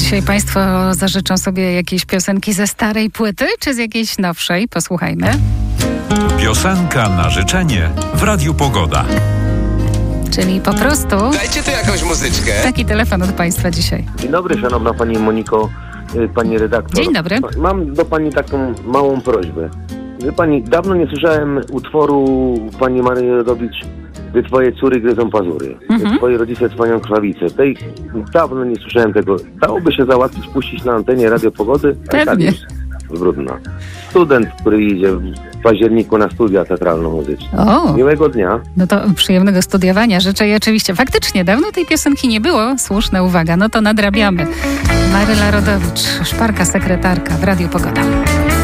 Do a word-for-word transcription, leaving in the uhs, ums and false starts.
dzisiaj państwo zażyczą sobie jakieś piosenki ze starej płyty, czy z jakiejś nowszej? Posłuchajmy. Piosenka na życzenie w Radiu Pogoda. Czyli po prostu... Dajcie tu jakąś muzyczkę. Taki telefon od państwa dzisiaj. Dzień dobry, szanowna pani Moniko, pani redaktor. Dzień dobry. Mam do pani taką małą prośbę. Wie pani, dawno nie słyszałem utworu pani Marii Rodowicz, gdy twoje córy gryzą pazury, Mhm. gdy twoi rodzice trwonią krwawicę. Tej dawno nie słyszałem tego. Dałoby się załatwić, puścić na antenie Radio Pogody? Pewnie. Brudna. Student, który idzie w październiku na studia teatralno-muzyczne. O, Miłego dnia. no to przyjemnego studiowania życzę i oczywiście faktycznie dawno tej piosenki nie było. Słuszna uwaga, no to nadrabiamy. Maryla Rodowicz, szparka sekretarka w Radiu Pogoda.